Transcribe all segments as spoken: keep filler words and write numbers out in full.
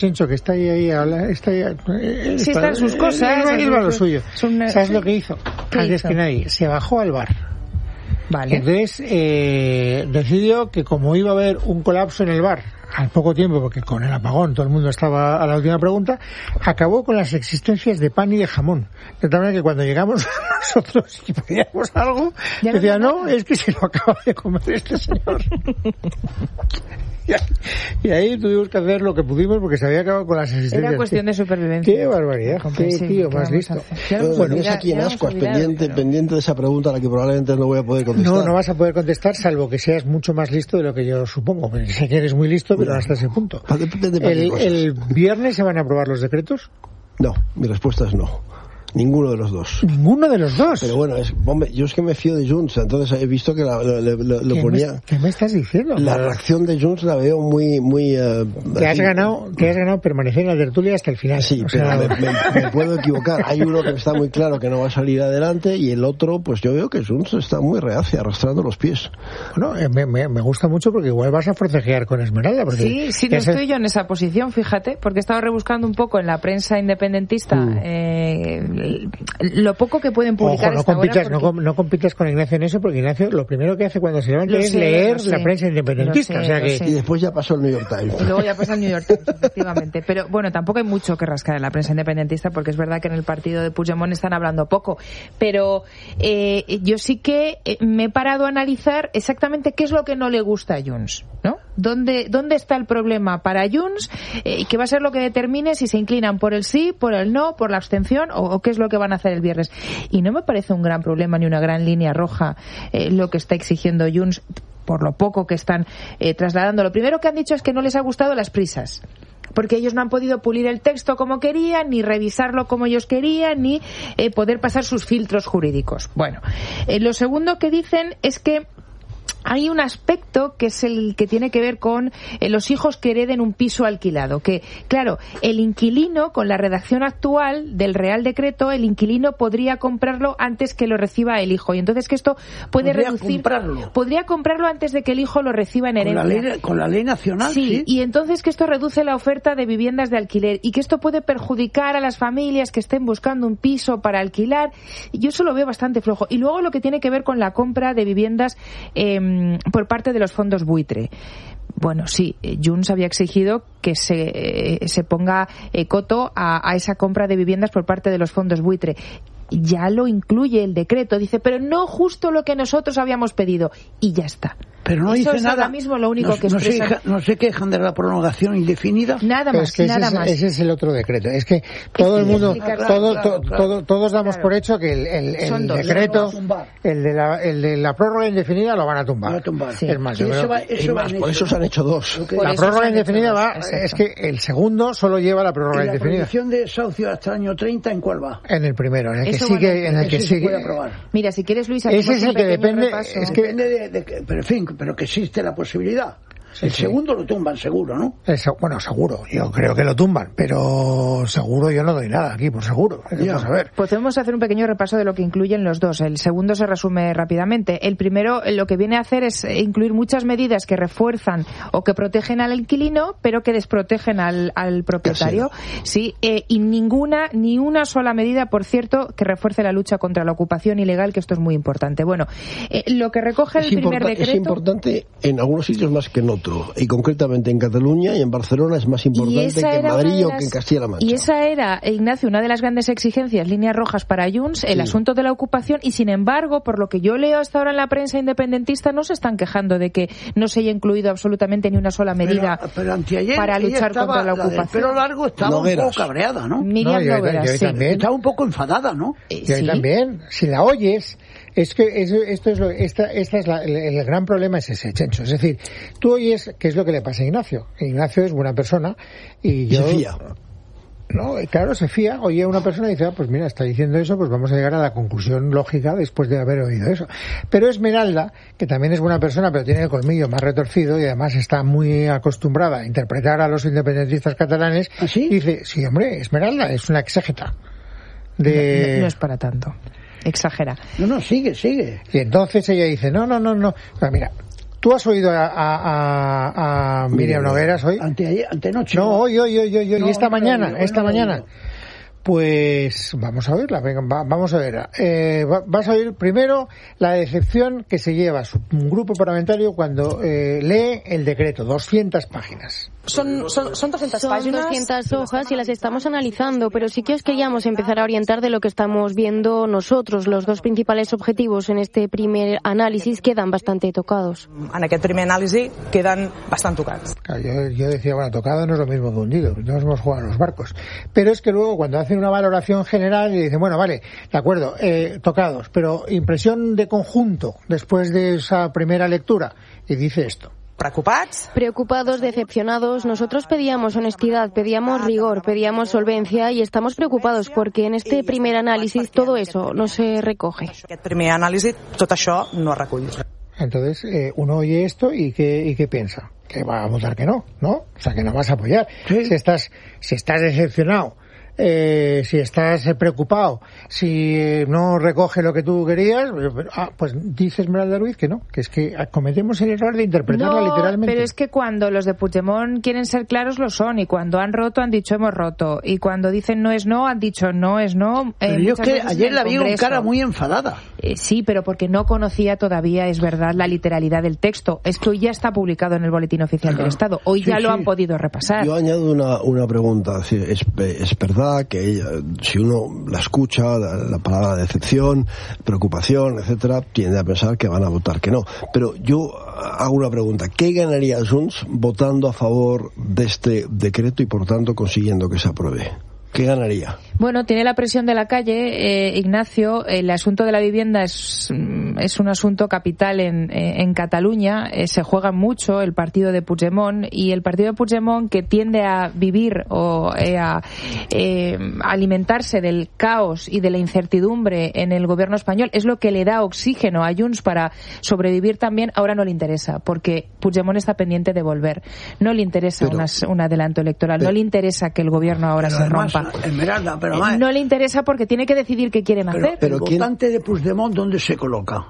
Chencho, que está ahí, ahí, está ahí eh, sí, están sus cosas. Él va a lo suyo. Una... ¿Sabes lo que hizo? Antes hizo? que nadie, se bajó al bar. Vale. Entonces, eh, decidió que como iba a haber un colapso en el bar al poco tiempo, porque con el apagón todo el mundo estaba a la última pregunta, acabó con las existencias de pan y de jamón. De tal manera que cuando llegamos nosotros y pedíamos algo, ya decía, no, no, es que se lo acaba de comer este señor. Y ahí tuvimos que hacer lo que pudimos porque se había acabado con las existencias. Era cuestión de supervivencia. Qué barbaridad, qué tío más listo. Bueno, es aquí en Ascuas, pendiente, pero... pendiente de esa pregunta a la que probablemente no voy a poder contestar. No, no vas a poder contestar, salvo que seas mucho más listo de lo que yo supongo. Sé que eres muy listo, pero hasta ese punto. ¿El, ¿El viernes se van a aprobar los decretos? No, mi respuesta es no. Ninguno de los dos. Ninguno de los dos. Pero bueno, es, hombre, yo es que me fío de Junts, entonces he visto que la, lo, lo, lo ¿Qué ponía. Me, ¿Qué me estás diciendo? La reacción de Junts la veo muy, muy. Uh, que has ganado, que has ganado permanecer en la tertulia hasta el final. Sí, o pero sea... me, me, me puedo equivocar. Hay uno que está muy claro que no va a salir adelante y el otro, pues yo veo que Junts está muy reacia, arrastrando los pies. Bueno, eh, me, me, me gusta mucho porque igual vas a forcejear con Esmeralda. Porque sí, sí, no ese... estoy yo en esa posición, fíjate, porque he estado rebuscando un poco en la prensa independentista. Mm. Eh, lo poco que pueden publicar. Ojo, no compitas, porque... no, no compitas con Ignacio en eso, porque Ignacio lo primero que hace cuando se levanta es sé, leer la prensa independentista. Sé, o sea que... Y después ya pasó el New York Times. Y luego ya pasa el New York Times, efectivamente. Pero bueno, tampoco hay mucho que rascar en la prensa independentista, porque es verdad que en el partido de Puigdemont están hablando poco. Pero eh, yo sí que me he parado a analizar exactamente qué es lo que no le gusta a Junts, ¿no? ¿Dónde, dónde está el problema para Junts? Eh, ¿Qué va a ser lo que determine si se inclinan por el sí, por el no, por la abstención o, o qué es lo que van a hacer el viernes? Y no me parece un gran problema ni una gran línea roja eh, lo que está exigiendo Junts por lo poco que están eh, trasladando. Lo primero que han dicho es que no les ha gustado las prisas, porque ellos no han podido pulir el texto como querían, ni revisarlo como ellos querían, ni eh, poder pasar sus filtros jurídicos. Bueno, eh, lo segundo que dicen es que hay un aspecto que es el que tiene que ver con eh, los hijos que hereden un piso alquilado. Que, claro, el inquilino, con la redacción actual del Real Decreto, el inquilino podría comprarlo antes que lo reciba el hijo. Y entonces que esto puede podría reducir... comprarlo. Podría comprarlo antes de que el hijo lo reciba en herencia. Con la ley, con la ley nacional, sí, sí. Y entonces que esto reduce la oferta de viviendas de alquiler y que esto puede perjudicar a las familias que estén buscando un piso para alquilar. Yo eso lo veo bastante flojo. Y luego lo que tiene que ver con la compra de viviendas... Eh, por parte de los fondos buitre. Bueno, sí, Junts había exigido que se, eh, se ponga eh, coto a, a esa compra de viviendas por parte de los fondos buitre. Ya lo incluye el decreto, dice, pero no justo lo que nosotros habíamos pedido. Y ya está. Pero no Eso dice es nada. Ahora mismo lo único no, que no, se, expresan... no se quejan de la prolongación indefinida. Nada más, es que nada ese más. Es, ese es el otro decreto. Es que todo el mundo, claro, todo, claro, to, claro. todo, todos damos Claro. por hecho que el, el, el dos. decreto, el de, la, el de la prórroga indefinida lo van a tumbar. Van a tumbar. Sí. Es más, Sí, yo eso creo- va, eso Y va más, en por eso se han hecho dos. Okay. Por la eso prórroga se han hecho indefinida dos, va, exacto. es que el segundo solo lleva la prórroga ¿Y la indefinida. prohibición de desahucio hasta el año treinta en cuál va? En el primero, en el que Eso sigue, van a- en el que Ese se sigue. puede aprobar. Mira, si quieres, Luis, Ese hacemos es el un que pequeño depende- repaso. es que- Depende de, de que, pero en fin, pero que existe la posibilidad. Sí, el sí. segundo lo tumban seguro, ¿no? Eso, bueno, seguro, yo creo que lo tumban, pero seguro yo no doy nada aquí, por seguro. Ya. Vamos a ver. Podemos hacer un pequeño repaso de lo que incluyen los dos. El segundo se resume rápidamente. El primero lo que viene a hacer es incluir muchas medidas que refuerzan o que protegen al inquilino, pero que desprotegen al, al propietario. Sí, eh, y ninguna, ni una sola medida, por cierto, que refuerce la lucha contra la ocupación ilegal, que esto es muy importante. Bueno, eh, lo que recoge el Es, primer importa- decreto... es importante en algunos sitios más que en otros, y concretamente en Cataluña y en Barcelona es más Y importante esa que en era una Madrid de o las- que en Castilla-La Mancha. Y esa era, Ignacio, una de las grandes exigencias, líneas rojas para Junts, el Sí. asunto de la ocupación, y sin embargo, por lo que yo leo hasta ahora en la prensa independentista, no se están quejando de que no se haya incluido absolutamente ni una sola medida pero, pero anteayer para ella luchar estaba, contra la del ocupación. pelo largo estaba Nogueras. un poco cabreada, ¿no? Miriam No, yo- Nogueras, yo sí. también. Estaba un poco enfadada, ¿no? Eh, Yo sí. también, si la oyes, es que eso, esto es lo, esta, esta es la, el, el gran problema es ese, Chencho. Es decir, tú oyes qué es lo que le pasa a Ignacio. Ignacio es buena persona y Y yo... se fía. No, claro, se fía, oye a una persona y dice, ah, pues mira, está diciendo eso, pues vamos a llegar a la conclusión lógica después de haber oído eso. Pero Esmeralda, que también es buena persona, pero tiene el colmillo más retorcido y además está muy acostumbrada a interpretar a los independentistas catalanes, ¿Ah, sí? dice, sí, hombre, Esmeralda es una exégeta. De... No, no es para tanto. Exagera. No, no, sigue, sigue. Y entonces ella dice, no, no, no, no. Pero mira, ¿Tú has oído a, a, a, a Miriam Nogueras hoy? Ante, antenoche. No, hoy, hoy, hoy, hoy, hoy no, esta no, mañana, no, esta no, mañana. no. Pues vamos a verla, venga, va, vamos a verla. Eh, va, vas a oír primero la decepción que se lleva su grupo parlamentario cuando eh, lee el decreto, doscientas páginas. Son, son, son doscientas Son páginas. doscientas hojas y las estamos analizando, pero sí que os queríamos empezar a orientar de lo que estamos viendo nosotros. Los dos principales objetivos en este primer análisis quedan bastante tocados. En aquest primer anàlisi queden bastant tocats. Claro, yo, yo decía, bueno, tocado no es lo mismo que hundido, no hemos jugado a los barcos. Pero es que luego cuando hacen una valoración general y dicen, bueno, vale, de acuerdo, eh, tocados, pero impresión de conjunto después de esa primera lectura, y dice esto. Preocupats? Preocupados, decepcionados, nosotros pedíamos honestidad, pedíamos rigor, pedíamos solvencia y estamos preocupados porque en este primer análisis todo eso no se recoge. Aquest primer anàlisi, tot això no es recull. Entonces, eh, uno oye esto y ¿qué, y qué piensa? Que va a votar que no, ¿no? O sea, que no vas a apoyar. Sí. Si estás, si estás decepcionado, eh, si estás preocupado, si no recoge lo que tú querías, ah, pues dice Esmeralda Ruiz que no, que es que cometemos el error de interpretarla no, literalmente. Pero es que cuando los de Puigdemont quieren ser claros lo son, y cuando han roto han dicho hemos roto, y cuando dicen no es no han dicho no es no. Pero eh, yo es que veces ayer en la el vi con Congreso. cara muy enfadada. Eh, sí, pero porque no conocía todavía, es verdad, la literalidad del texto. Es que hoy ya está publicado en el Boletín Oficial del Estado. Hoy Sí, ya lo sí. han podido repasar. Yo añado una, una pregunta. Es, es, es verdad que ella, si uno la escucha, la, la palabra decepción, preocupación, etcétera, tiende a pensar que van a votar que no. Pero yo hago una pregunta. ¿Qué ganaría Junts votando a favor de este decreto y, por tanto, consiguiendo que se apruebe? ¿Qué ganaría? Bueno, tiene la presión de la calle, eh, Ignacio. El asunto de la vivienda es, es un asunto capital en, en Cataluña. Eh, se juega mucho el partido de Puigdemont, y el partido de Puigdemont, que tiende a vivir o eh, a eh, alimentarse del caos y de la incertidumbre en el gobierno español, es lo que le da oxígeno a Junts para sobrevivir también. Ahora no le interesa, porque Puigdemont está pendiente de volver. No le interesa Pero, una, un adelanto electoral, pero, no le interesa que el gobierno ahora Pero se además, rompa. Esmeralda, pero además, No le interesa porque tiene que decidir qué quieren pero, hacer. pero el ¿quién- votante de Puigdemont, ¿dónde se coloca?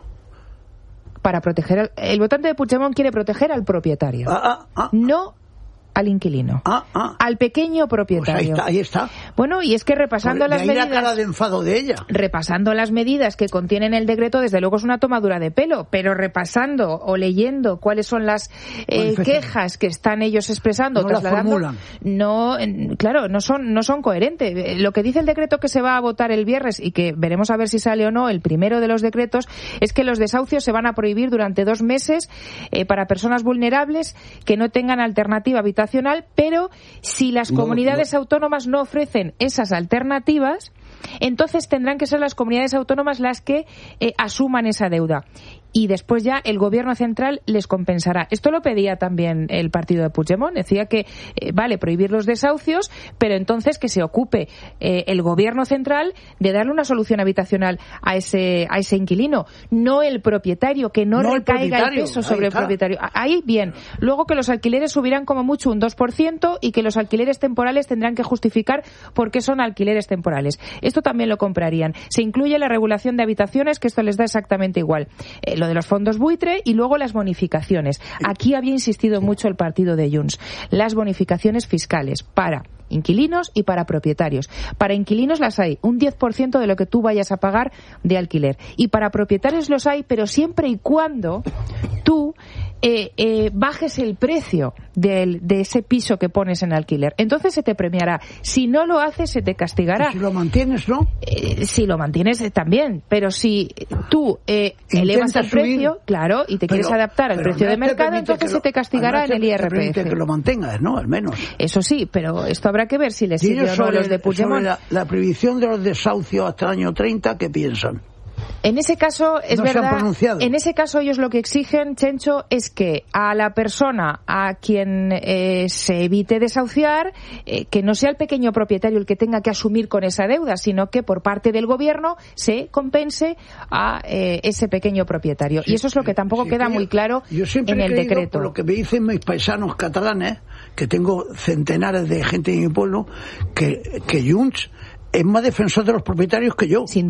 Para proteger al, el votante de Puigdemont quiere proteger al propietario, Ah, ah, ah, no al inquilino, ah, ah. al pequeño Pues ahí propietario. está, ahí está. Bueno, y es que repasando De las ahí la medidas, cara de enfado de ella. repasando las medidas que contienen el decreto, desde luego es una tomadura de pelo, pero repasando o leyendo cuáles son las eh, quejas que están ellos expresando, No la trasladando, formulan. no, en- claro, no son no son coherentes. Eh, Lo que dice el decreto que se va a votar el viernes, y que veremos a ver si sale o no, el primero de los decretos, es que los desahucios se van a prohibir durante dos meses eh, para personas vulnerables que no tengan alternativa habitacional, pero si las No, comunidades no. autónomas no ofrecen esas alternativas, entonces tendrán que ser las comunidades autónomas las que eh, asuman esa deuda. Y después ya el gobierno central les compensará. Esto lo pedía también el partido de Puigdemont. Decía que, eh, vale, prohibir los desahucios, pero entonces que se ocupe eh, el gobierno central de darle una solución habitacional a ese a ese inquilino, no el propietario, que no, No el recaiga el, propietario, peso ahí sobre el está. propietario. Ahí bien. Luego que los alquileres subirán como mucho un dos por ciento, y que los alquileres temporales tendrán que justificar por qué son alquileres temporales. Esto también lo comprarían. Se incluye la regulación de habitaciones, que esto les da exactamente igual. Eh, lo de los fondos buitre, y luego las bonificaciones. Aquí había insistido mucho el partido de Junts. Las bonificaciones fiscales para inquilinos y para propietarios. Para inquilinos las hay, un diez por ciento de lo que tú vayas a pagar de alquiler. Y para propietarios los hay, pero siempre y cuando tú eh, eh, bajes el precio del, de ese piso que pones en alquiler. Entonces se te premiará. Si no lo haces, se te castigará. Si lo mantienes, ¿no? Eh, si lo mantienes, eh, también, pero si tú eh, elevas Intentas el precio, subir, claro, y te quieres pero- adaptar al pero precio de además te mercado, permite entonces que lo- se te castigará además en el te- te permite I R P F. que lo mantengas, ¿no? Al menos. Eso sí, pero esto habrá que ver si les Y sirve ellos o no a sobre, los de sobre Puigdemont. la, la prohibición de los desahucios hasta el año treinta, ¿qué piensan? En ese caso, es No se han verdad, pronunciado. en ese caso ellos lo que exigen, Chencho, es que a la persona a quien eh, se evite desahuciar, eh, que no sea el pequeño propietario el que tenga que asumir con esa deuda, sino que por parte del gobierno se compense a eh, ese pequeño propietario. Sí, y eso es lo que tampoco sí, queda yo- muy claro yo siempre en he el creído, decreto. por lo que me dicen mis paisanos catalanes, que tengo centenares de gente en mi pueblo, que, que Junts es más defensor de los propietarios que yo. Sin duda.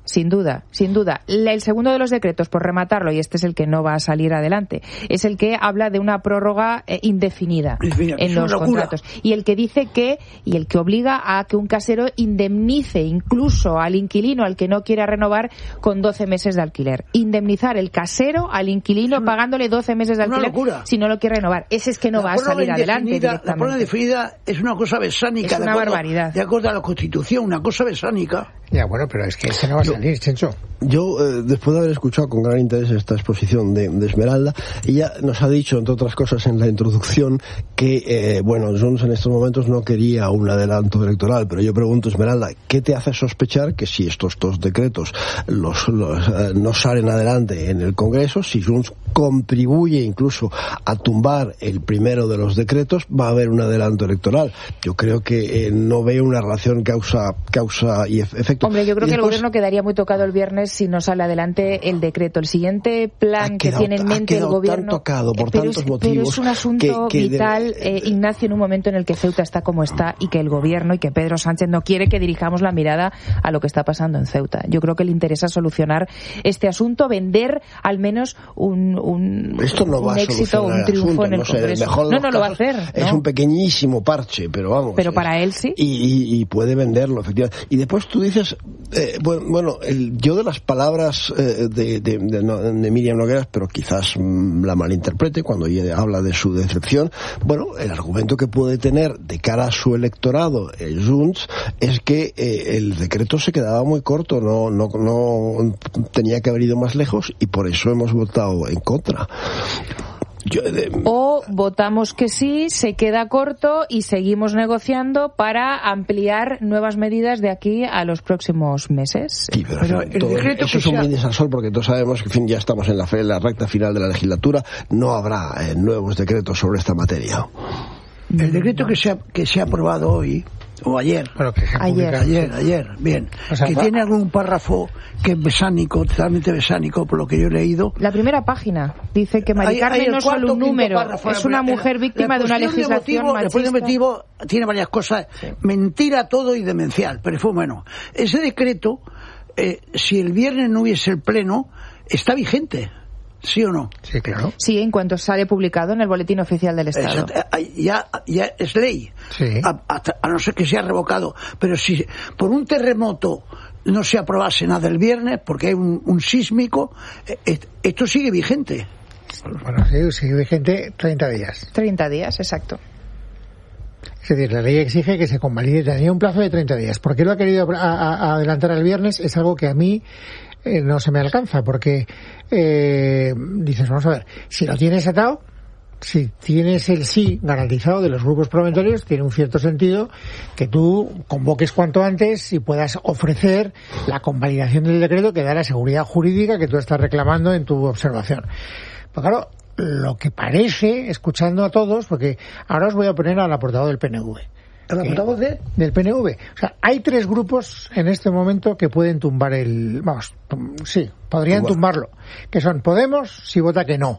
Sin duda, sin duda. El segundo de los decretos, por rematarlo, y este es el que no va a salir adelante, es el que habla de una prórroga eh, indefinida Mira, en los contratos. Y el que dice que, y el que obliga a que un casero indemnice incluso al inquilino al que no quiera renovar con doce meses de alquiler. Indemnizar el casero al inquilino una, pagándole doce meses de alquiler si no lo quiere renovar. Ese es que no la va a salir adelante directamente. La prórroga indefinida es una cosa besánica. Es una de acuerdo, barbaridad. De acuerdo a la Constitución, una cosa besánica. Ya, bueno, pero es que ese no va a salir, Chencho. Yo, eh, después de haber escuchado con gran interés esta exposición de, de Esmeralda, ella nos ha dicho, entre otras cosas, en la introducción, que, eh, bueno, Junts en estos momentos no quería un adelanto electoral, pero yo pregunto, Esmeralda, ¿qué te hace sospechar que si estos dos decretos los, los eh, no salen adelante en el Congreso, si Junts contribuye incluso a tumbar el primero de los decretos, va a haber un adelanto electoral? Yo creo que eh, no veo una relación causa, causa y efecto. Hombre, yo creo y que después, el gobierno quedaría muy tocado el viernes si no sale adelante el decreto. El siguiente plan que quedado, tiene en mente el gobierno... Tan tocado por pero, tantos es, motivos pero es un asunto que, que vital, de, eh, Ignacio, en un momento en el que Ceuta está como está y que el gobierno y que Pedro Sánchez no quiere que dirijamos la mirada a lo que está pasando en Ceuta. Yo creo que le interesa solucionar este asunto, vender al menos un, un, Esto no un va a éxito, un triunfo asunto, en el no sé, Congreso. mejor No, no lo va a hacer. Es ¿no? un pequeñísimo parche, pero vamos. Pero es, para él sí. Y, y, y puede venderlo, efectivamente. Y después tú dices, eh, bueno, bueno el, yo de las palabras eh, de, de, de, de Míriam Nogueras, pero quizás mmm, la malinterprete cuando ella habla de su decepción, bueno, el argumento que puede tener de cara a su electorado el Junts es que eh, el decreto se quedaba muy corto, no, no, no tenía que haber ido más lejos y por eso hemos votado en contra. Yo, de... O votamos que sí, se queda corto y seguimos negociando para ampliar nuevas medidas de aquí a los próximos meses. Sí, pero, pero en fin, el todo, decreto eso es un sea... brindis al sol porque todos sabemos que en fin, ya estamos en la, fe, en la recta final de la legislatura, no habrá eh, nuevos decretos sobre esta materia. El decreto que se ha, que se ha aprobado hoy o ayer, bueno, que se ayer, ayer, ayer, bien, o sea, que va... tiene algún párrafo que es besánico, totalmente besánico, por lo que yo he leído. La primera página dice que Mari Carmen no es solo un número, párrafo, es una mujer víctima de una legislación de motivo, machista. El motivo tiene varias cosas, sí. Mentira todo y demencial, pero fue bueno. Ese decreto, eh, si el viernes no hubiese el pleno, está vigente. ¿Sí o no? Sí, claro. Sí, en cuanto sale publicado en el Boletín Oficial del Estado. Ya, ya es ley, sí. a, a, a no ser que sea revocado. Pero si por un terremoto no se aprobase nada el viernes, porque hay un, un sísmico, eh, esto sigue vigente. Bueno, sí, sigue vigente treinta días. treinta días, exacto. Es decir, la ley exige que se convalide, tenía un plazo de treinta días. ¿Por qué lo ha querido a, a, a adelantar al viernes? Es algo que a mí eh, no se me alcanza, porque eh, dices, vamos a ver, si lo tienes atado, si tienes el sí garantizado de los grupos parlamentarios, tiene un cierto sentido que tú convoques cuanto antes y puedas ofrecer la convalidación del decreto que da la seguridad jurídica que tú estás reclamando en tu observación. Pues claro, lo que parece, escuchando a todos, porque ahora os voy a poner al portavoz del P N V. ¿El portavoz de? Del P N V. O sea, hay tres grupos en este momento que pueden tumbar el... Vamos, tum, sí, podrían Tumba. tumbarlo. Que son Podemos, si vota que no.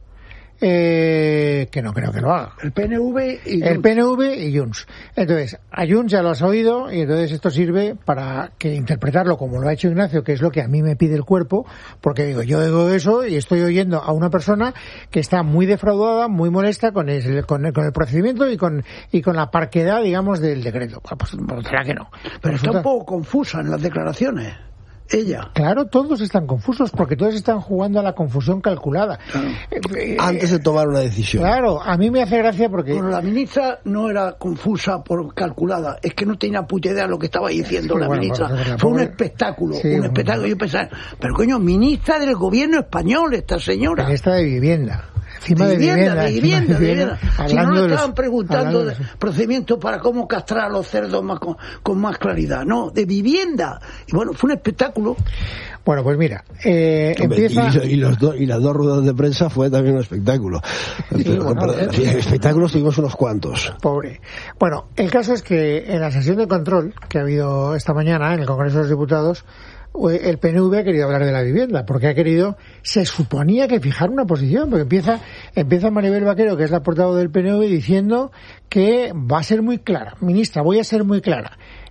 Eh, que no creo que lo haga. El P N V y Junts. El P N V y Junts. Entonces, a Junts ya lo has oído y entonces esto sirve para que interpretarlo como lo ha hecho Ignacio, que es lo que a mí me pide el cuerpo, porque digo, yo digo eso y estoy oyendo a una persona que está muy defraudada, muy molesta con el, con el, con el procedimiento y con y con la parquedad, digamos, del decreto. Pues, pues será que no. Pero, Pero está un poco confusa en las declaraciones. Ella. Claro, todos están confusos porque todos están jugando a la confusión calculada. Claro. Eh, Antes de tomar una decisión. Claro, a mí me hace gracia porque... Bueno, la ministra no era confusa por calculada, es que no tenía puta idea de lo que estaba diciendo sí, la bueno, ministra. Bueno, Fue pobre... un espectáculo, sí, un bueno, espectáculo. Yo pensaba, pero coño, ministra del gobierno español esta señora. Ministra de Vivienda. Encima de vivienda, de vivienda, de vivienda. Si no le estaban los, preguntando de de procedimientos para cómo castrar a los cerdos más con, con más claridad, no, de vivienda. Y bueno, fue un espectáculo. Bueno, pues mira, eh, Hombre, empieza... Y, y, los do, y las dos ruedas de prensa fue también un espectáculo. Sí, Pero, bueno, perdón, eh, espectáculos tuvimos unos cuantos. Pobre. Bueno, el caso es que en la sesión de control que ha habido esta mañana en el Congreso de los Diputados, el P N V ha querido hablar de la vivienda, porque ha querido, se suponía que fijar una posición, porque empieza, empieza Maribel Vaquero, que es la portavoz del P N V, diciendo que va a ser muy clara. Ministra, voy a ser muy clara.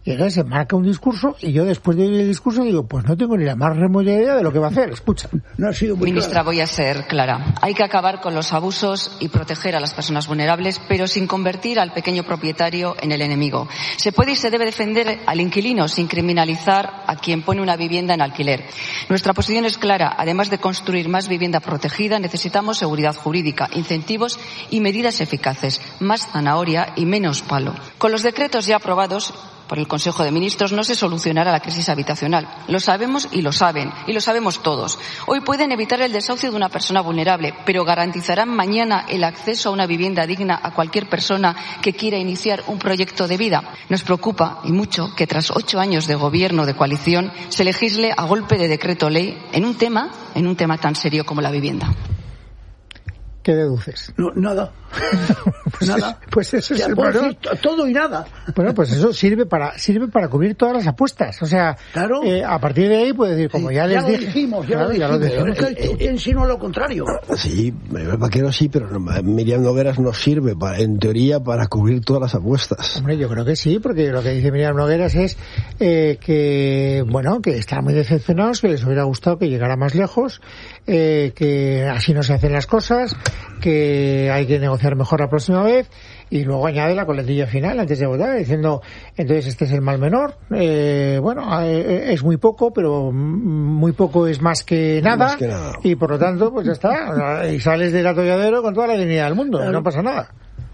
Y entonces se marca un discurso y yo después de oír el discurso digo, pues no tengo ni la más remota idea de lo que va a hacer. Escucha. No ha sido muy Ministra, clara. voy a ser clara. Hay que acabar con los abusos y proteger a las personas vulnerables, pero sin convertir al pequeño propietario en el enemigo. Se puede y se debe defender al inquilino sin criminalizar a quien pone una vivienda en alquiler. Nuestra posición es clara. Además de construir más vivienda protegida, necesitamos seguridad jurídica, incentivos y medidas eficaces, más zanahoria y menos palo. Con los decretos ya aprobados por el Consejo de Ministros no se solucionará la crisis habitacional. Lo sabemos y lo saben, y lo sabemos todos. Hoy pueden evitar el desahucio de una persona vulnerable, pero garantizarán mañana el acceso a una vivienda digna a cualquier persona que quiera iniciar un proyecto de vida. Nos preocupa, y mucho, que tras ocho años de gobierno de coalición se legisle a golpe de decreto ley en un tema, en un tema tan serio como la vivienda. ¿Qué deduces? No, nada. pues nada. Es, pues eso ya, es el bueno, problema. Todo y nada. Bueno, pues eso sirve para sirve para cubrir todas las apuestas. O sea, claro. eh, a partir de ahí puedes decir, como sí, ya les ya dije... Lo dijimos, ya, claro, lo dijimos, ya lo dijimos. Pero es que usted insinúa lo contrario. Sí, Vaquero sí, pero no, Miriam Nogueras no sirve, para, en teoría, para cubrir todas las apuestas. Hombre, yo creo que sí, porque lo que dice Miriam Nogueras es eh, que, bueno, que están muy decepcionados, que les hubiera gustado que llegara más lejos, eh, que así no se hacen las cosas, que hay que negociar mejor la próxima vez, y luego añade la coletilla final antes de votar diciendo, entonces este es el mal menor, eh, bueno, eh, es muy poco, pero muy poco es más que nada, más que nada. Y por lo tanto, pues ya está, y sales del atolladero con toda la dignidad del mundo, claro. No pasa nada.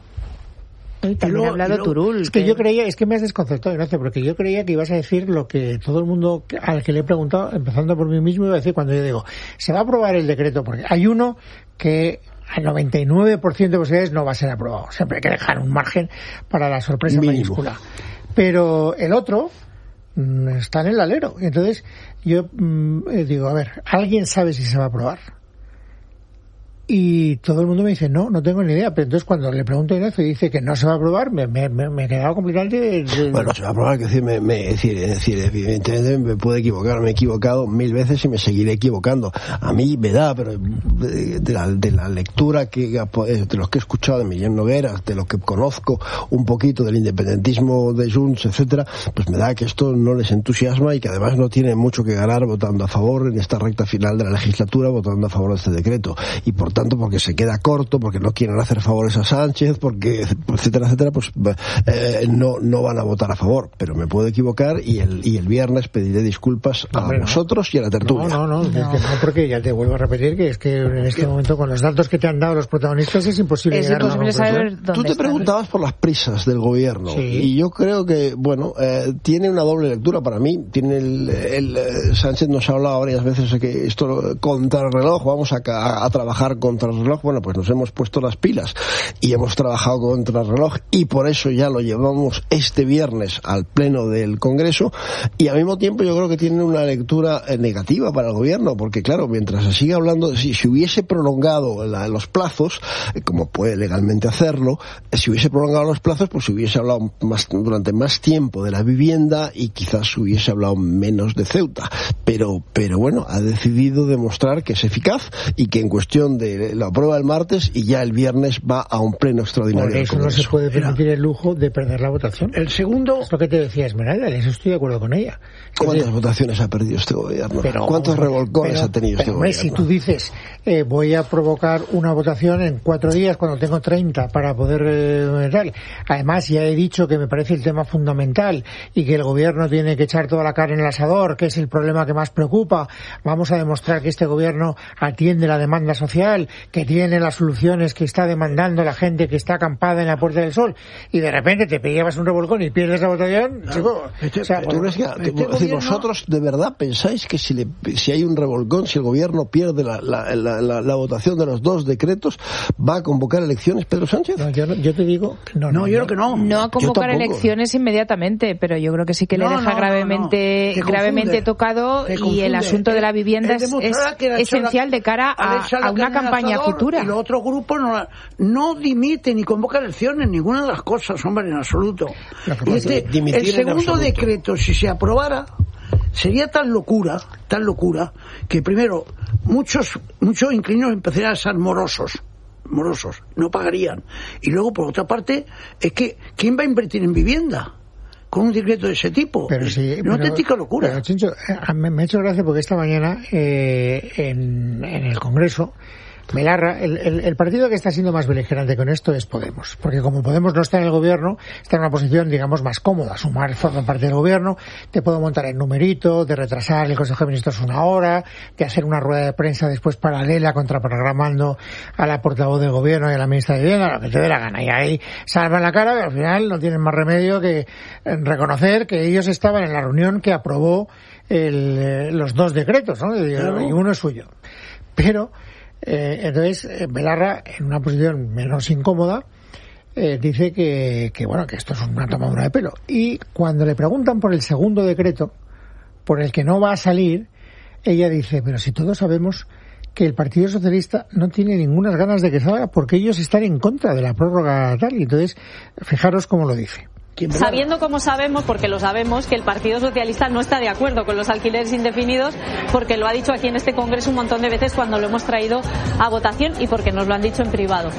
Y también ha hablado Turull. Es que, que yo creía, es que me has desconcertado, Ignacio, porque yo creía que ibas a decir lo que todo el mundo al que le he preguntado, empezando por mí mismo, iba a decir cuando yo digo, se va a aprobar el decreto, porque hay uno que al noventa y nueve por ciento de posibilidades no va a ser aprobado. Siempre hay que dejar un margen para la sorpresa Mínimo. mayúscula. Pero el otro mmm, está en el alero. Y entonces yo mmm, digo, a ver, ¿alguien sabe si se va a aprobar? Y todo el mundo me dice, no, no tengo ni idea. Pero entonces cuando le pregunto a Ignacio y dice que no se va a aprobar, me, me, me he quedado completamente... De, de... Bueno, se va a aprobar, que decir, me, me, es decir, es decir, evidentemente me puedo equivocar, me he equivocado mil veces y me seguiré equivocando. A mí me da, pero de, de, la, de la lectura que de los que he escuchado de Miriam Nogueras, de lo que conozco un poquito del independentismo de Junts, etcétera, pues me da que esto no les entusiasma y que además no tienen mucho que ganar votando a favor en esta recta final de la legislatura, votando a favor de este decreto. Y por tanto, porque se queda corto, porque no quieren hacer favores a Sánchez, porque etcétera, etcétera, pues eh, no no van a votar a favor. Pero me puedo equivocar y el y el viernes pediré disculpas a Hombre, vosotros no. y a la tertulia. No, no, no, no. Es que no, porque ya te vuelvo a repetir que es que en este momento con los datos que te han dado los protagonistas es imposible es llegar imposible a saber dónde Tú te están. preguntabas por las prisas del gobierno, sí. Y yo creo que, bueno, eh, tiene una doble lectura para mí. Tiene el, el, el Sánchez nos ha hablado varias veces de que esto contra el reloj, vamos a, a, a trabajar contra el reloj. Bueno, pues nos hemos puesto las pilas y hemos trabajado contra el reloj y por eso ya lo llevamos este viernes al pleno del Congreso, y al mismo tiempo yo creo que tiene una lectura negativa para el gobierno, porque claro, mientras se sigue hablando, si, si hubiese prolongado la, los plazos, como puede legalmente hacerlo, si hubiese prolongado los plazos, pues se hubiese hablado más, durante más tiempo de la vivienda y quizás se hubiese hablado menos de Ceuta, pero, pero bueno, ha decidido demostrar que es eficaz y que en cuestión de la prueba del martes y ya el viernes va a un pleno extraordinario. Por eso no se puede permitir el lujo de perder la votación. El segundo... Es lo que te decía Esmeralda, eso estoy de acuerdo con ella. ¿Cuántas decir, votaciones ha perdido este gobierno? Pero, ¿Cuántos pero, revolcones pero, ha tenido pero, este hombre, gobierno? Si tú dices, eh, voy a provocar una votación en cuatro días cuando tengo treinta para poder... Eh, tal. Además, ya he dicho que me parece el tema fundamental y que el gobierno tiene que echar toda la carne en el asador, que es el problema que más preocupa. Vamos a demostrar que este gobierno atiende la demanda social, que tiene las soluciones que está demandando la gente que está acampada en la Puerta del Sol, y de repente te llevas un revolcón y pierdes la votación, no, chico. Este, o sea, ¿Tú crees que, este tú, gobierno... ¿Vosotros de verdad pensáis que si, le, si hay un revolcón, si el gobierno pierde la, la, la, la, la votación de los dos decretos, va a convocar elecciones Pedro Sánchez? No, yo, no, yo te digo que no. No, no yo creo que no. No a convocar tampoco. elecciones inmediatamente, pero yo creo que sí que No, le deja no, gravemente no, no. gravemente tocado, y el asunto de la vivienda es, es esencial de cara a, a una campaña futura. Y los otros grupos no, no dimiten ni convocan elecciones, ninguna de las cosas, hombre, en absoluto. Y este, el segundo decreto, si se aprobara, sería tan locura, tan locura, que primero muchos muchos inquilinos empezarían a ser morosos. morosos, no pagarían. Y luego, por otra parte, es que ¿quién va a invertir en vivienda? con un decreto de ese tipo. Pero sí, es una auténtica locura. Pero, Chencho, me, me ha hecho gracia porque esta mañana eh, en, en el Congreso Belarra, el, el, el partido que está siendo más beligerante con esto es Podemos, porque como Podemos no está en el gobierno, está en una posición, digamos, más cómoda. Sumar forma parte del gobierno, te puedo montar el numerito, de retrasar el Consejo de Ministros una hora, de hacer una rueda de prensa después paralela, contraprogramando a la portavoz del gobierno y a la ministra de Vivienda, lo que te dé la gana. Y ahí salvan la cara, pero al final no tienen más remedio que reconocer que ellos estaban en la reunión que aprobó el, los dos decretos, ¿no? Y uno es suyo. Pero Eh, entonces eh, Belarra, en una posición menos incómoda, eh, dice que, que bueno, que esto es una tomadura de pelo. Y cuando le preguntan por el segundo decreto, por el que no va a salir, ella dice, pero si todos sabemos que el Partido Socialista no tiene ninguna ganas de que salga porque ellos están en contra de la prórroga tal. Y entonces, fijaros cómo lo dice. Sabiendo, como sabemos, porque lo sabemos, que el Partido Socialista no está de acuerdo con los alquileres indefinidos, porque lo ha dicho aquí en este Congreso un montón de veces cuando lo hemos traído a votación y porque nos lo han dicho en privado.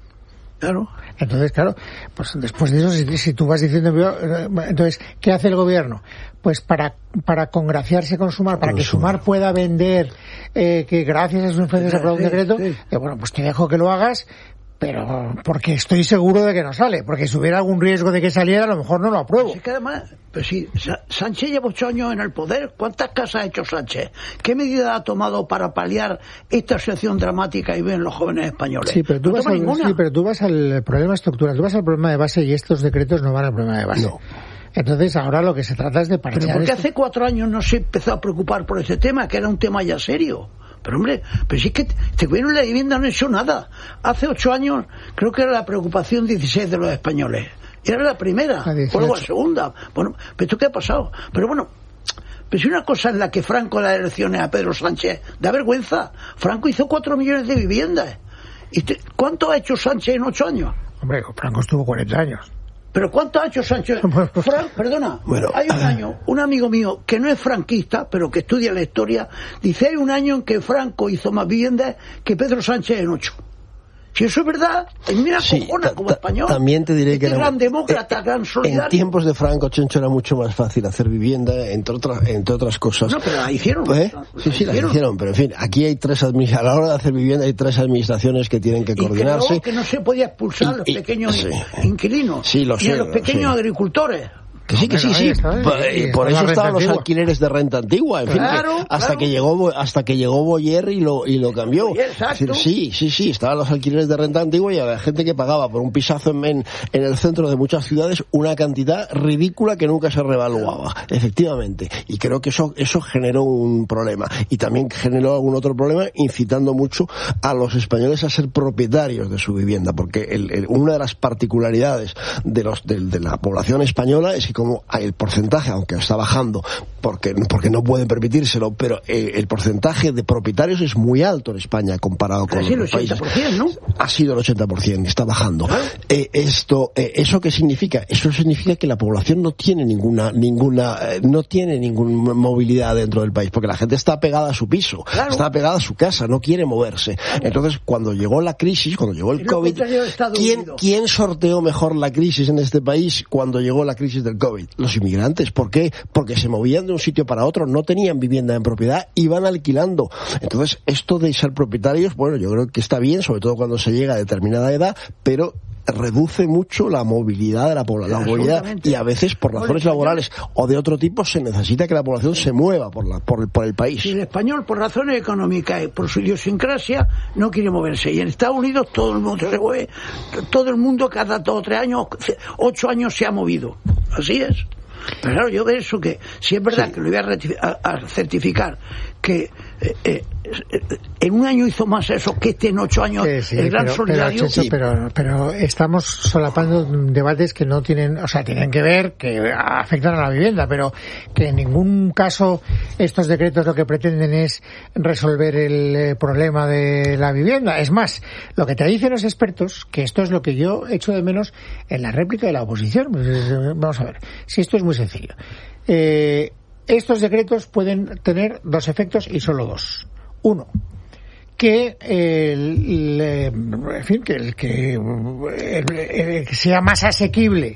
Claro. Entonces, claro, pues después de eso, si, si tú vas diciendo, entonces, ¿qué hace el gobierno? Pues para para congraciarse con Sumar, para que Sumar pueda vender eh, que gracias a sus influencias se aprueba un decreto, eh, bueno, pues te dejo que lo hagas, pero porque estoy seguro de que no sale, porque si hubiera algún riesgo de que saliera, a lo mejor no lo apruebo. Es que además, pues si Sánchez lleva ocho años en el poder, ¿cuántas casas ha hecho Sánchez? ¿Qué medida ha tomado para paliar esta situación dramática que viven los jóvenes españoles? Sí, pero tú, no vas al, sí, pero tú vas al problema estructural, tú vas al problema de base y estos decretos no van al problema de base. No. Entonces ahora lo que se trata es de parchear. Pero porque esto. hace cuatro años no se empezó a preocupar por ese tema, que era un tema ya serio. Pero hombre, pero si es que este gobierno de la vivienda no ha hecho nada. Hace ocho años creo que era la preocupación dieciséis de los españoles. Era la primera, o luego la segunda. Bueno, pero ¿esto qué ha pasado? Pero bueno, pero si una cosa en la que Franco las elecciones a Pedro Sánchez da vergüenza. Franco hizo cuatro millones de viviendas. ¿Y te, cuánto ha hecho Sánchez en ocho años? Hombre, Franco estuvo cuarenta años. ¿Pero cuánto ha hecho Sánchez? Fran, perdona, bueno, hay un año, un amigo mío que no es franquista, pero que estudia la historia, dice hay un año en que Franco hizo más viviendas que Pedro Sánchez en ocho. Si eso es verdad, en mí me acojona como español. También te diré que era gran demócrata, eh, gran solidario. En tiempos de Franco, Chencho, era mucho más fácil hacer vivienda, entre otras, entre otras cosas. No, pero la hicieron. ¿Eh? Sí, sí, la hicieron. hicieron. Pero en fin, aquí hay tres administraciones, a la hora de hacer vivienda hay tres administraciones que tienen que y coordinarse. Creo que no se podía expulsar a los y, pequeños sí. inquilinos. Sí, lo sé. Ni a los pequeños sí. agricultores. Que sí, que sí, sí. Está, por, sí, por eso estaban los antigua. alquileres de renta antigua. En claro, fin, que hasta claro. que llegó hasta que llegó Boyer y lo y lo cambió. Boyer, exacto. Sí, sí, sí. Estaban los alquileres de renta antigua y había gente que pagaba por un pisazo en, en, en el centro de muchas ciudades una cantidad ridícula que nunca se revaluaba. Efectivamente. Y creo que eso eso generó un problema. Y también generó algún otro problema incitando mucho a los españoles a ser propietarios de su vivienda. Porque el, el, una de las particularidades de los de, de la población española es que como el porcentaje, aunque está bajando porque, porque no pueden permitírselo, pero eh, el porcentaje de propietarios es muy alto en España comparado con otros países. ¿No? Ha sido el ochenta por ciento, está bajando. ¿Ah? Eh, esto, eh, ¿Eso qué significa? Eso significa que la población no tiene ninguna, ninguna, eh, no tiene ninguna movilidad dentro del país, porque la gente está pegada a su piso, claro. está pegada a su casa, no quiere moverse. Claro. Entonces, cuando llegó la crisis, cuando llegó el COVID, ¿quién, ¿quién sorteó mejor la crisis en este país cuando llegó la crisis del COVID? Los inmigrantes. ¿Por qué? Porque se movían de un sitio para otro, no tenían vivienda en propiedad, iban alquilando. Entonces, esto de ser propietarios, bueno, yo creo que está bien, sobre todo cuando se llega a determinada edad, pero reduce mucho la movilidad de la población, la movilidad, y a veces por razones laborales o de otro tipo se necesita que la población se mueva por, la, por, el, por el país. Si el español por razones económicas y por su idiosincrasia no quiere moverse, y en Estados Unidos todo el mundo se mueve, todo el mundo cada dos o tres años, ocho años se ha movido, así es. Pero claro, yo veo eso que, si es verdad sí. que lo voy a, rectific- a, a certificar, que eh, eh, en un año hizo más eso que este en ocho años, sí, sí, el gran pero, solidario. Pero, Checho, pero, pero estamos solapando debates que no tienen, o sea, tienen que ver, que afectan a la vivienda, pero que en ningún caso estos decretos lo que pretenden es resolver el eh, problema de la vivienda. Es más, lo que te dicen los expertos, que esto es lo que yo echo de menos en la réplica de la oposición. Pues, vamos a ver, si esto es muy sencillo. Eh, estos decretos pueden tener dos efectos y solo dos. Uno, que el, el, en fin, que el que el, el, el sea más asequible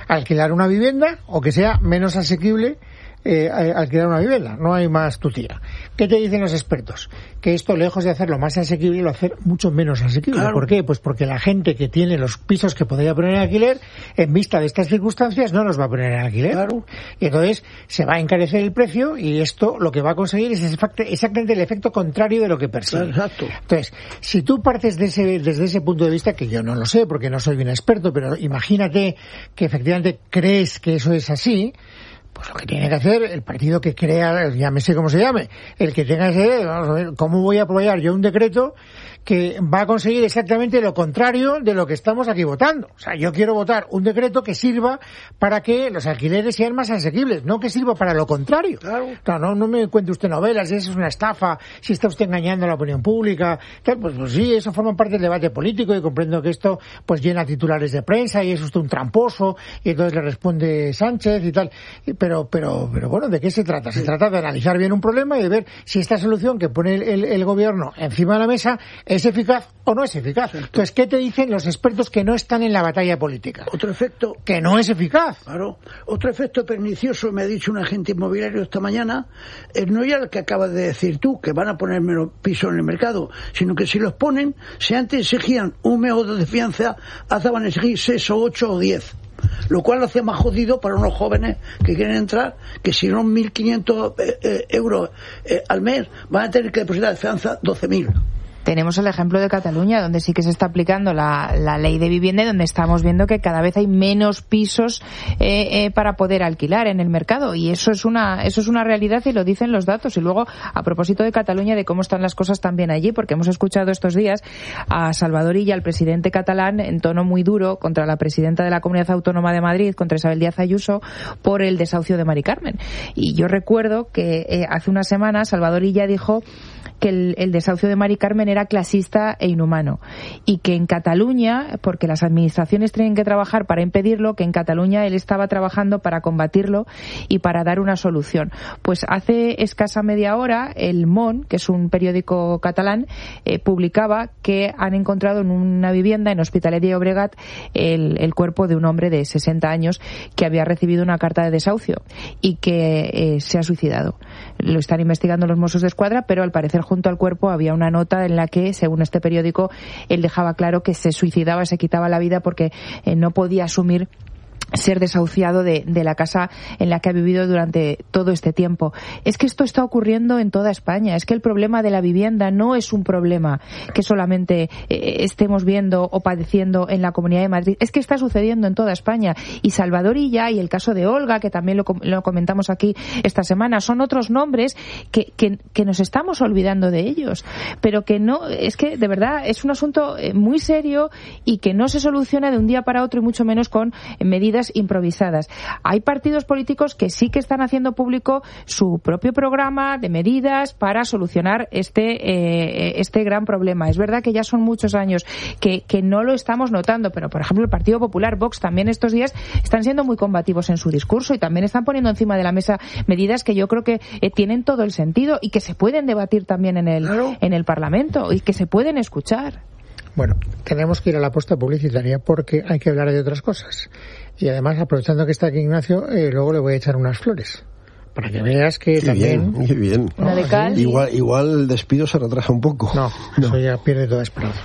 alquilar una vivienda o que sea menos asequible eh, alquilar una vivienda. No hay más tutía. ¿Qué te dicen los expertos? Que esto, lejos de hacerlo más asequible, lo hace mucho menos asequible. Claro. ¿Por qué? Pues porque la gente que tiene los pisos que podría poner en alquiler, en vista de estas circunstancias, no los va a poner en alquiler. Claro. Y entonces se va a encarecer el precio y esto lo que va a conseguir es exactamente el efecto contrario de lo que persigue. Exacto. Entonces, si tú partes de ese, desde ese punto de vista, que yo no lo sé porque no soy bien experto, pero imagínate que efectivamente crees que eso es así, pues lo que tiene que hacer el partido que crea, llámese como se llame, el que tenga ese, vamos a ver, ¿cómo voy a apoyar yo un decreto que va a conseguir exactamente lo contrario de lo que estamos aquí votando? O sea, yo quiero votar un decreto que sirva para que los alquileres sean más asequibles, no que sirva para lo contrario. Claro. No, no, no me cuente usted novelas, eso es una estafa, si está usted engañando a la opinión pública, tal, pues, pues sí, eso forma parte del debate político y comprendo que esto pues llena titulares de prensa y es usted un tramposo y entonces le responde Sánchez y tal. Pero, pero, pero bueno, ¿de qué se trata? Se trata de analizar bien un problema y de ver si esta solución que pone el, el, el gobierno encima de la mesa es eficaz o no es eficaz. Entonces, ¿qué te dicen los expertos que no están en la batalla política? Otro efecto... Que no es eficaz. Claro. Otro efecto pernicioso, me ha dicho un agente inmobiliario esta mañana, es no ya el que acabas de decir tú, que van a poner menos pisos en el mercado, sino que si los ponen, si antes exigían un mes de fianza, ahora van a exigir seis o ocho o diez. Lo cual lo hace más jodido para unos jóvenes que quieren entrar, que si no mil quinientos eh, eh, euros eh, al mes, van a tener que depositar de fianza doce mil. Tenemos el ejemplo de Cataluña, donde sí que se está aplicando la, la ley de vivienda y donde estamos viendo que cada vez hay menos pisos eh, eh, para poder alquilar en el mercado. Y eso es una eso es una realidad y lo dicen los datos. Y luego, a propósito de Cataluña, de cómo están las cosas también allí, porque hemos escuchado estos días a Salvador Illa, el presidente catalán, en tono muy duro contra la presidenta de la Comunidad Autónoma de Madrid, contra Isabel Díaz Ayuso, por el desahucio de Mari Carmen. Y yo recuerdo que eh, hace unas semanas Salvador Illa dijo que el, el desahucio de Mari Carmen era clasista e inhumano y que en Cataluña, porque las administraciones tienen que trabajar para impedirlo, que en Cataluña él estaba trabajando para combatirlo y para dar una solución. Pues hace escasa media hora el Món, que es un periódico catalán, eh, publicaba que han encontrado en una vivienda en Hospitalet de Llobregat el, el cuerpo de un hombre de sesenta años que había recibido una carta de desahucio y que eh, se ha suicidado. Lo están investigando los Mossos de Escuadra, pero al parecer junto al cuerpo había una nota en la que, según este periódico, él dejaba claro que se suicidaba, se quitaba la vida porque eh, no podía asumir ser desahuciado de, de la casa en la que ha vivido durante todo este tiempo. Es que esto está ocurriendo en toda España. Es que el problema de la vivienda no es un problema que solamente eh, estemos viendo o padeciendo en la Comunidad de Madrid. Es que está sucediendo en toda España. Y Salvador Illa y el caso de Olga, que también lo, lo comentamos aquí esta semana, son otros nombres que, que, que nos estamos olvidando de ellos. Pero que no, es que de verdad es un asunto muy serio y que no se soluciona de un día para otro y mucho menos con medidas improvisadas. Hay partidos políticos que sí que están haciendo público su propio programa de medidas para solucionar este eh, este gran problema. Es verdad que ya son muchos años que, que no lo estamos notando, pero por ejemplo el Partido Popular, Vox, también estos días están siendo muy combativos en su discurso y también están poniendo encima de la mesa medidas que yo creo que eh, tienen todo el sentido y que se pueden debatir también en el, claro. en el Parlamento y que se pueden escuchar. Bueno, tenemos que ir a la posta publicitaria porque hay que hablar de otras cosas. Y además, aprovechando que está aquí Ignacio, eh, luego le voy a echar unas flores. Para que veas que qué también... Bien, qué bien. Una de cal. Igual, igual el despido se retrasa un poco. No, no, eso ya pierde toda esperanza.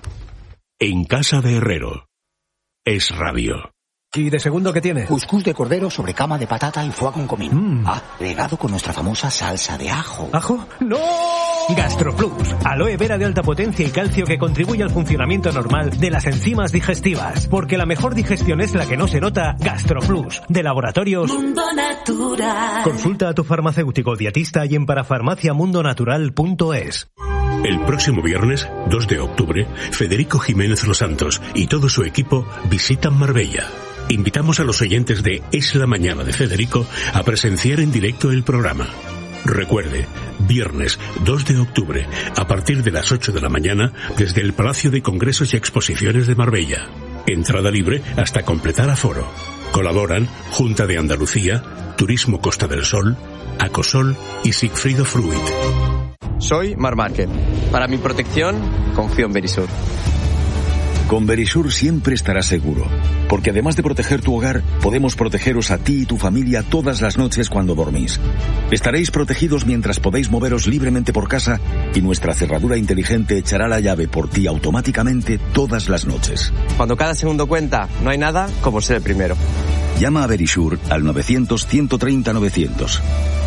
En casa de Herrero. Es radio. ¿Y de segundo qué tiene? Cuscús de cordero sobre cama de patata y foie con comino. Mm. Ah, regado con nuestra famosa salsa de ajo. ¿Ajo? ¡No! GastroPlus, aloe vera de alta potencia y calcio que contribuye al funcionamiento normal de las enzimas digestivas. Porque la mejor digestión es la que no se nota. GastroPlus, de Laboratorios Mundo Natural. Consulta a tu farmacéutico dietista y en parafarmacia mundo natural punto es. El próximo viernes, dos de octubre, Federico Jiménez Los Santos y todo su equipo visitan Marbella. Invitamos a los oyentes de Es la Mañana de Federico a presenciar en directo el programa. Recuerde, viernes dos de octubre, a partir de las ocho de la mañana, desde el Palacio de Congresos y Exposiciones de Marbella. Entrada libre hasta completar aforo. Colaboran Junta de Andalucía, Turismo Costa del Sol, Acosol y Sigfrido Fruit. Soy Mar Márquez. Para mi protección, confío en Verisur. Con Verisur siempre estarás seguro, porque además de proteger tu hogar, podemos protegeros a ti y tu familia todas las noches cuando dormís. Estaréis protegidos mientras podéis moveros libremente por casa y nuestra cerradura inteligente echará la llave por ti automáticamente todas las noches. Cuando cada segundo cuenta, no hay nada como ser el primero. Llama a Verisur al novecientos, ciento treinta, novecientos.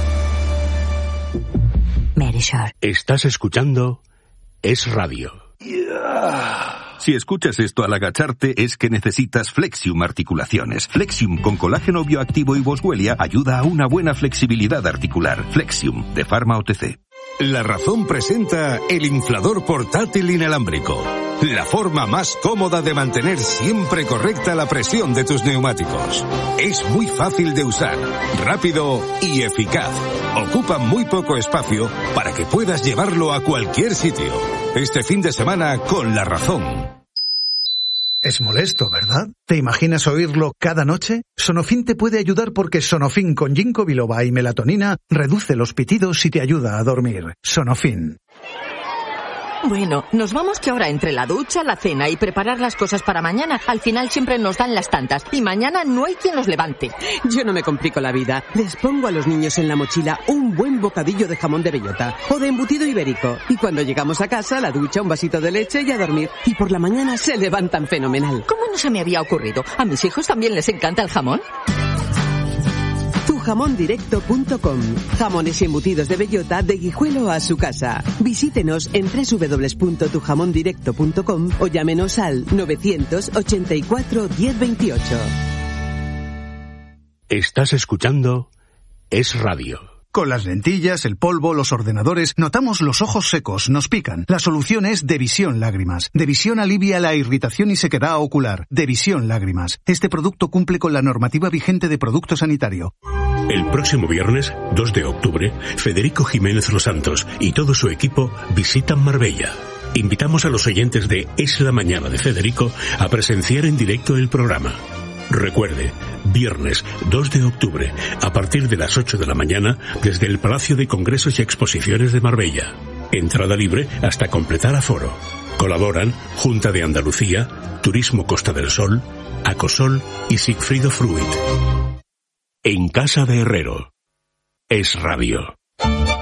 Verisur. Estás escuchando Es Radio. Si escuchas esto al agacharte es que necesitas Flexium Articulaciones. Flexium con colágeno bioactivo y boswellia ayuda a una buena flexibilidad articular. Flexium, de Pharma O T C. La Razón presenta el inflador portátil inalámbrico. La forma más cómoda de mantener siempre correcta la presión de tus neumáticos. Es muy fácil de usar, rápido y eficaz. Ocupa muy poco espacio para que puedas llevarlo a cualquier sitio. Este fin de semana con La Razón. Es molesto, ¿verdad? ¿Te imaginas oírlo cada noche? Sonofin te puede ayudar porque Sonofin con ginkgo biloba y melatonina reduce los pitidos y te ayuda a dormir. Sonofin. Bueno, nos vamos que ahora entre la ducha, la cena y preparar las cosas para mañana, al final siempre nos dan las tantas y mañana no hay quien los levante. Yo no me complico la vida. Les pongo a los niños en la mochila un buen bocadillo de jamón de bellota o de embutido ibérico. Y cuando llegamos a casa, la ducha, un vasito de leche y a dormir. Y por la mañana se levantan fenomenal. ¿Cómo no se me había ocurrido? ¿A mis hijos también les encanta el jamón? tu jamón directo punto com. Jamones y embutidos de bellota de Guijuelo a su casa. Visítenos en doble u doble u doble u punto tu jamón directo punto com o llámenos al novecientos ochenta y cuatro, diez veintiocho. Estás escuchando Es Radio. Con las lentillas, el polvo, los ordenadores, notamos los ojos secos, nos pican. La solución es Devisión Lágrimas. Devisión alivia la irritación y sequedad ocular. Devisión Lágrimas. Este producto cumple con la normativa vigente de producto sanitario. El próximo viernes, dos de octubre, Federico Jiménez Los Santos y todo su equipo visitan Marbella. Invitamos a los oyentes de Es la Mañana de Federico a presenciar en directo el programa. Recuerde, viernes dos de octubre, a partir de las ocho de la mañana, desde el Palacio de Congresos y Exposiciones de Marbella. Entrada libre hasta completar aforo. Colaboran Junta de Andalucía, Turismo Costa del Sol, Acosol y Sigfrido Fruit. En Casa de Herrero. Es Radio.